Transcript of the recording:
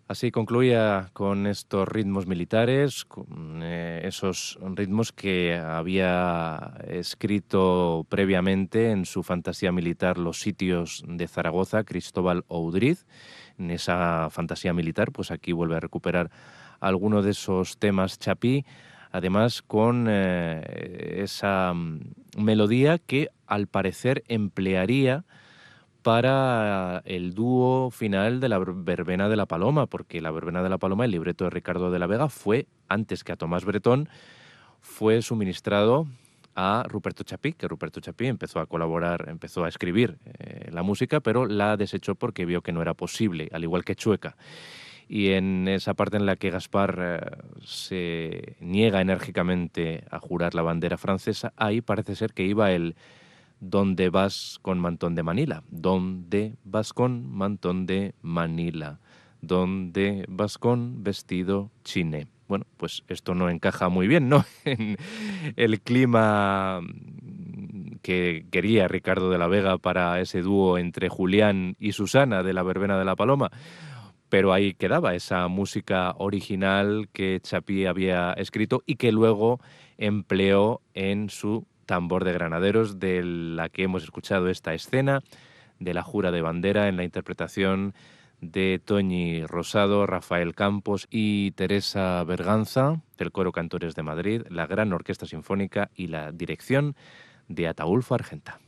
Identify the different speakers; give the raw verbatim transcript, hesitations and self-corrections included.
Speaker 1: Así concluía con estos ritmos militares, con eh, esos ritmos que había escrito previamente en su fantasía militar Los sitios de Zaragoza, Cristóbal Oudriz. En esa fantasía militar, pues aquí vuelve a recuperar alguno de esos temas Chapí, además con eh, esa mm, melodía que al parecer emplearía para el dúo final de la Verbena de la Paloma, porque la Verbena de la Paloma, el libreto de Ricardo de la Vega, fue, antes que a Tomás Bretón, fue suministrado a Ruperto Chapí, que Ruperto Chapí empezó a colaborar, empezó a escribir eh, la música, pero la desechó porque vio que no era posible, al igual que Chueca. Y en esa parte en la que Gaspar eh, se niega enérgicamente a jurar la bandera francesa, ahí parece ser que iba el ¿Dónde vas con mantón de Manila? ¿Dónde vas con mantón de Manila? ¿Dónde vas con vestido chiné? Bueno, pues esto no encaja muy bien, ¿no? En el clima que quería Ricardo de la Vega para ese dúo entre Julián y Susana de la Verbena de la Paloma. Pero ahí quedaba esa música original que Chapí había escrito y que luego empleó en su Tambor de Granaderos, de la que hemos escuchado esta escena de la Jura de Bandera en la interpretación de Toñi Rosado, Rafael Campos y Teresa Berganza, del Coro Cantores de Madrid, la Gran Orquesta Sinfónica y la dirección de Ataúlfo Argenta.